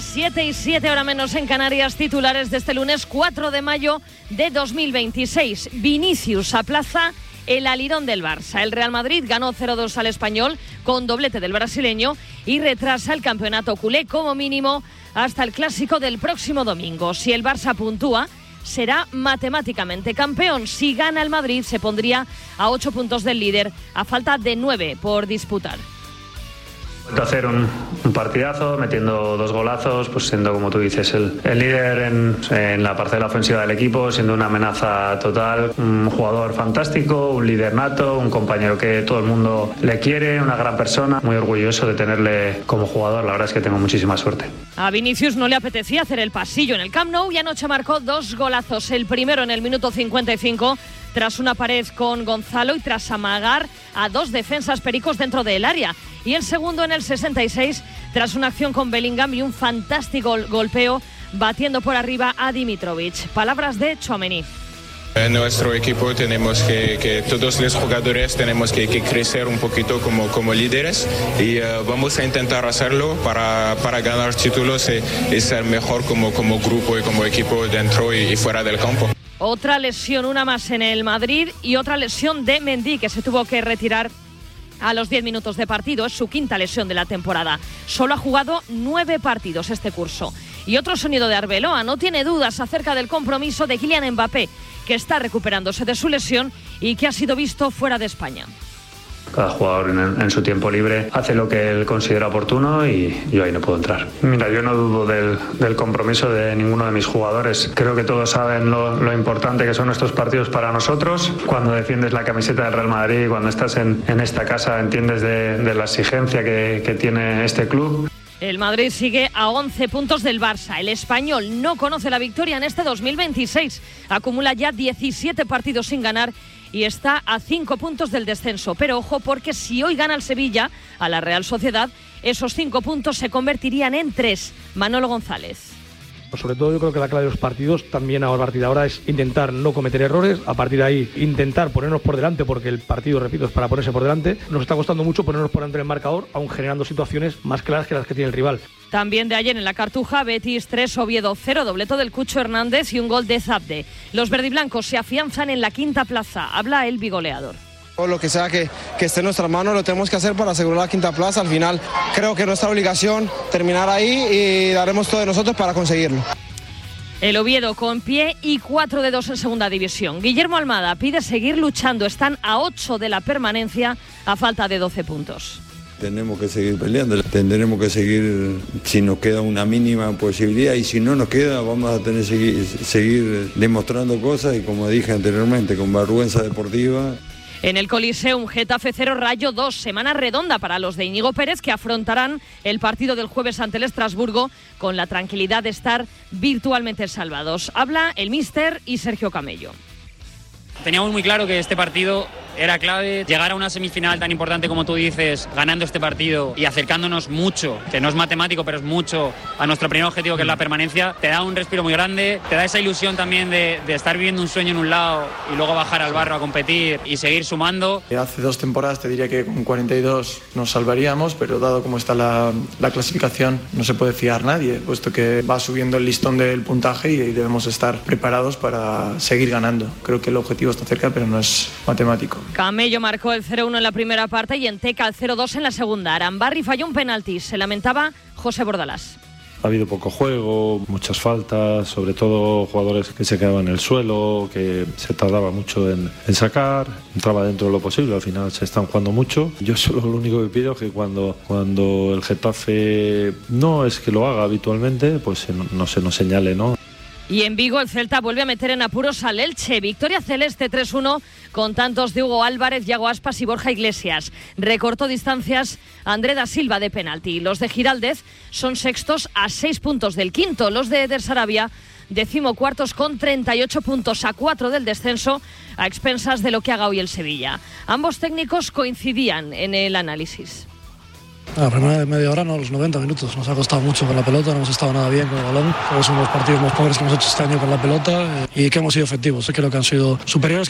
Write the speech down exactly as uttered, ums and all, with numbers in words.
siete y siete, hora menos en Canarias, titulares de este lunes cuatro de mayo de dos mil veintiséis. Vinicius aplaza el alirón del Barça. El Real Madrid ganó cero dos al Español con doblete del brasileño y retrasa el campeonato culé como mínimo hasta el clásico del próximo domingo. Si el Barça puntúa, será matemáticamente campeón. Si gana el Madrid, se pondría a ocho puntos del líder, a falta de nueve por disputar. De hacer un, un partidazo, metiendo dos golazos, pues siendo, como tú dices, el, el líder en, en la parcela ofensiva del equipo, siendo una amenaza total, un jugador fantástico, un líder nato, un compañero que todo el mundo le quiere, una gran persona, muy orgulloso de tenerle como jugador. La verdad es que tengo muchísima suerte. A Vinicius no le apetecía hacer el pasillo en el Camp Nou y anoche marcó dos golazos, el primero en el minuto cincuenta y cinco, tras una pared con Gonzalo y tras amagar a dos defensas pericos dentro del área. Y el segundo en el sesenta y seis, tras una acción con Bellingham y un fantástico golpeo batiendo por arriba a Dimitrovic. Palabras de Tchouaméni. En nuestro equipo tenemos que, que todos los jugadores tenemos que, que crecer un poquito como, como líderes y uh, vamos a intentar hacerlo para, para ganar títulos y, y ser mejor como, como grupo y como equipo dentro y, y fuera del campo. Otra lesión, una más en el Madrid y otra lesión de Mendy, que se tuvo que retirar a los diez minutos de partido. Es su quinta lesión de la temporada. Solo ha jugado nueve partidos este curso. Y otro sonido de Arbeloa. No tiene dudas acerca del compromiso de Kylian Mbappé, que está recuperándose de su lesión y que ha sido visto fuera de España. Cada jugador en, en su tiempo libre hace lo que él considera oportuno y yo ahí no puedo entrar. Mira, yo no dudo del, del compromiso de ninguno de mis jugadores. Creo que todos saben lo, lo importante que son estos partidos para nosotros. Cuando defiendes la camiseta del Real Madrid, cuando estás en, en esta casa, entiendes de, de la exigencia que, que tiene este club. El Madrid sigue a once puntos del Barça. El Español no conoce la victoria en este dos mil veintiséis. Acumula ya diecisiete partidos sin ganar y está a cinco puntos del descenso. Pero ojo, porque si hoy gana el Sevilla a la Real Sociedad, esos cinco puntos se convertirían en tres. Manolo González. Sobre todo yo creo que la clave de los partidos también a partir de ahora es intentar no cometer errores, a partir de ahí intentar ponernos por delante, porque el partido, repito, es para ponerse por delante. Nos está costando mucho ponernos por delante del marcador, aún generando situaciones más claras que las que tiene el rival. También de ayer en la Cartuja, Betis tres, Oviedo cero, dobleto del Cucho Hernández y un gol de Zabde. Los verdiblancos se afianzan en la quinta plaza. Habla el bigoleador. Lo que sea que, que esté en nuestras manos lo tenemos que hacer para asegurar la quinta plaza. Al final creo que es nuestra obligación terminar ahí y daremos todo de nosotros para conseguirlo. El Oviedo con pie y cuatro dedos en segunda división. Guillermo Almada pide seguir luchando. Están a ocho de la permanencia a falta de doce puntos. Tenemos que seguir peleando, tendremos que seguir si nos queda una mínima posibilidad y si no nos queda vamos a tener que seguir, seguir demostrando cosas y como dije anteriormente, con vergüenza deportiva. En el Coliseum, Getafe cero, Rayo dos. Semana redonda para los de Íñigo Pérez, que afrontarán el partido del jueves ante el Estrasburgo con la tranquilidad de estar virtualmente salvados. Habla el míster y Sergio Camello. Teníamos muy claro que este partido era clave, llegar a una semifinal tan importante como tú dices, ganando este partido y acercándonos mucho, que no es matemático, pero es mucho, a nuestro primer objetivo, que es la permanencia. Te da un respiro muy grande, te da esa ilusión también de, de estar viviendo un sueño en un lado y luego bajar al barro a competir y seguir sumando. Hace dos temporadas te diría que con cuarenta y dos nos salvaríamos, pero dado como está la, la clasificación no se puede fiar nadie, puesto que va subiendo el listón del puntaje y debemos estar preparados para seguir ganando. Creo que el objetivo está cerca, pero no es matemático. Camello marcó el cero uno en la primera parte y Enteca el cero dos en la segunda. Arambarri falló un penalti, se lamentaba José Bordalás. Ha habido poco juego, muchas faltas, sobre todo jugadores que se quedaban en el suelo, que se tardaba mucho en, en sacar, entraba dentro de lo posible, al final se están jugando mucho. Yo solo lo único que pido es que cuando, cuando el Getafe no es que lo haga habitualmente, pues no, no se nos señale, ¿no? Y en Vigo el Celta vuelve a meter en apuros al Elche. Victoria celeste tres uno con tantos de Hugo Álvarez, Yago Aspas y Borja Iglesias. Recortó distancias André da Silva de penalti. Los de Giraldez son sextos a seis puntos del quinto. Los de Eder Sarabia decimocuartos con treinta y ocho puntos, a cuatro del descenso, a expensas de lo que haga hoy el Sevilla. Ambos técnicos coincidían en el análisis. La primera media hora, no, los noventa minutos. Nos ha costado mucho con la pelota, no hemos estado nada bien con el balón. Son los partidos más pobres que hemos hecho este año con la pelota y que hemos sido efectivos. Creo que han sido superiores.